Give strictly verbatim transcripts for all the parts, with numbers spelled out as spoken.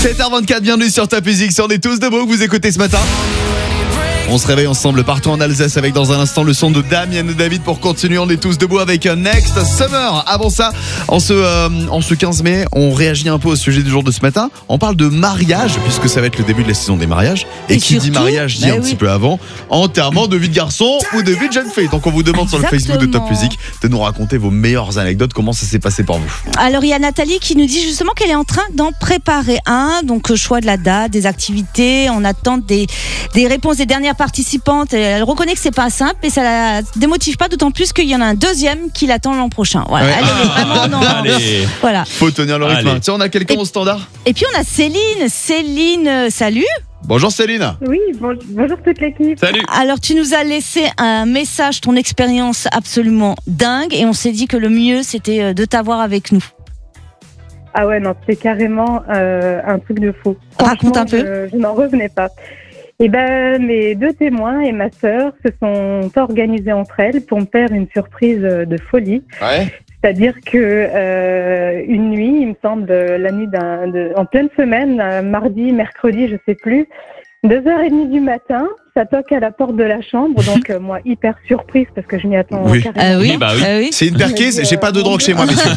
sept heures vingt-quatre, bienvenue sur Top Music, on est tous debout, vous écoutez ce matin. On se réveille ensemble partout en Alsace avec dans un instant le son de Damien et David pour continuer. On est tous debout avec Next Summer. Avant ça, en ce, euh, en ce quinze mai, on réagit un peu au sujet du jour de ce matin. On parle de mariage puisque ça va être le début de la saison des mariages. Et, et qui surtout, dit mariage dit bah un oui. petit peu avant enterrement de vie de garçon ou de vie de jeune fille. Donc on vous demande Exactement. sur le Facebook de Top Music de nous raconter vos meilleures anecdotes. Comment ça s'est passé pour vous? Alors il y a Nathalie qui nous dit justement qu'elle est en train d'en préparer un. Donc choix de la date, des activités. On attend des, des réponses des dernières participantes. Elle reconnaît que c'est pas simple et ça la démotive pas, d'autant plus qu'il y en a un deuxième qui l'attend l'an prochain. Voilà, ouais. Elle est vraiment dans... Allez. Voilà. Faut tenir le rythme. Tiens, on a quelqu'un et, au standard. Et puis on a Céline. Céline, salut. Bonjour Céline. Oui, bon, bonjour toute l'équipe. Salut. Alors tu nous as laissé un message, ton expérience absolument dingue, et on s'est dit que le mieux c'était de t'avoir avec nous. Ah ouais, non, c'était carrément euh, un truc de fou. Raconte un peu. Je, je n'en revenais pas. Et ben, mes deux témoins et ma sœur se sont organisés entre elles pour me faire une surprise de folie. Ouais. C'est-à-dire que euh, une nuit, il me semble, la nuit d'un, de, en pleine semaine, mardi, mercredi, je sais plus, deux heures trente du matin, ça toque à la porte de la chambre, donc euh, moi hyper surprise parce que je m'y attends oui. carrément. Euh, oui, bah oui. Euh, oui. C'est une perquise, euh, j'ai pas de drogue chez moi, messieurs.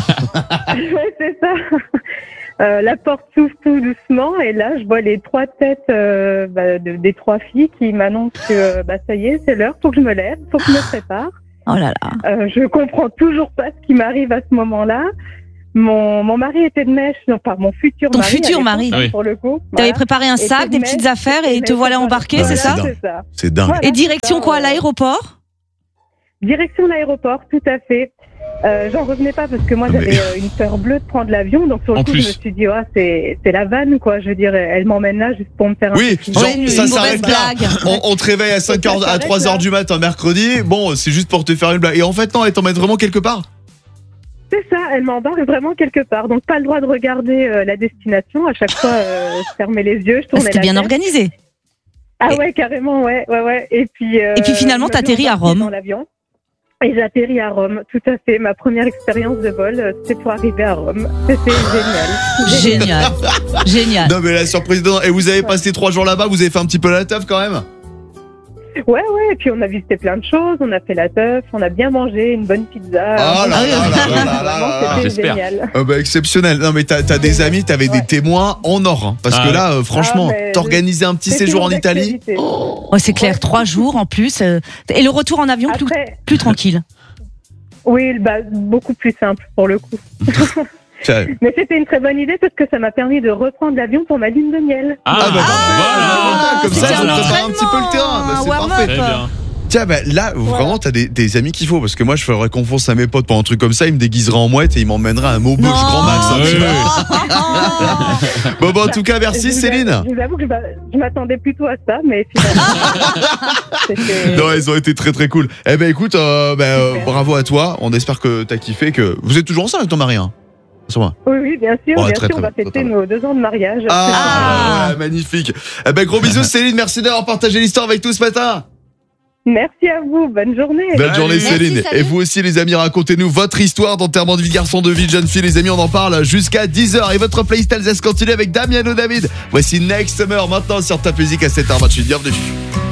Ouais, c'est ça. Euh, la porte s'ouvre tout doucement et là je vois les trois têtes euh, bah, de, des trois filles qui m'annoncent que bah ça y est, c'est l'heure, faut que je me lève, faut que je me prépare. Oh là là. Euh, je comprends toujours pas ce qui m'arrive à ce moment-là. Mon, mon mari était de mèche, non pas mon futur Ton mari. Ton futur mari. Oui. Pour le coup. T'avais voilà. préparé un sac, des petites affaires et te voilà embarqué, c'est ça? C'est ça. C'est dingue. Voilà, et direction ça, quoi, à euh... l'aéroport? Direction l'aéroport, tout à fait. Euh, j'en revenais pas parce que moi j'avais euh, une peur bleue de prendre l'avion, donc sur le en coup plus. je me suis dit oh, c'est c'est la vanne quoi, je veux dire elle m'emmène là juste pour me faire un oui, petit genre, une, ça une s'arrête là. On, on te réveille à cinq heures, à trois heures du matin mercredi. Bon, c'est juste pour te faire une blague. Et en fait non, elle t'emmène vraiment quelque part. C'est ça, elle m'embarque vraiment quelque part. Donc pas le droit de regarder euh, la destination. À chaque fois, euh, je fermais les yeux, je tournais C'était la bien tête. organisé. Ah ouais, carrément, ouais, ouais, ouais. Et puis. Euh, Et puis finalement, t'atterris à Rome. Dans l'avion. Et j'atterris à Rome, tout à fait. Ma première expérience de vol, c'était pour arriver à Rome. C'était génial. Génial. Génial. Non mais la surprise dedans. Et vous avez passé trois jours là-bas, vous avez fait un petit peu la teuf quand même? Ouais, ouais, et puis on a visité plein de choses, on a fait la teuf, on a bien mangé, une bonne pizza. Ah là là là là là. C'était génial. Euh, bah, exceptionnel. Non mais t'as, t'as des amis, t'avais ouais. des témoins en or. Hein, parce ah, que là, euh, franchement, ah, t'organiser un petit séjour en Italie. Oh. Ouais, c'est clair, ouais. trois jours en plus. Euh, et le retour en avion, Après, plus, plus tranquille. Oui, bah, beaucoup plus simple pour le coup. Mais c'était une très bonne idée parce que ça m'a permis de reprendre l'avion pour ma lune de miel. Ah, ah bah, ah, voilà. Comme ça, on prépare un petit peu le terrain. Bah, c'est parfait. Bien. Tiens, bah, là, voilà. Vraiment, t'as des, des amis qu'il faut. Parce que moi, je ferais confiance à mes potes pour un truc comme ça. Ils me déguiseraient en mouette et ils m'emmèneraient à un mot bouche grand max. Hein, oui, oui. Bon, bah, en tout cas, merci je Céline. Je vous avoue que je m'attendais plutôt à ça, mais finalement. Non, ils ont été très très cool. Eh ben, écoute, euh, bah, euh, bravo à toi. On espère que t'as kiffé. Que... Vous êtes toujours ensemble avec ton mari, hein? Oui, oui, bien sûr, oh, bien très, sûr, on va fêter totalement. nos deux ans de mariage. Ah, ah. Ouais, magnifique. Eh ben, gros bisous Céline, merci d'avoir partagé l'histoire avec nous ce matin. Merci à vous, bonne journée. Bonne Allez. journée Céline. Merci, et vous aussi les amis, racontez-nous votre histoire d'enterrement de vie de garçon, de vie de jeune fille. Les amis, on en parle jusqu'à dix heures. Et votre playlist Alsace continue avec Damien ou David. Voici Next Summer maintenant sur Top Music à sept heures vingt-huit. Bienvenue.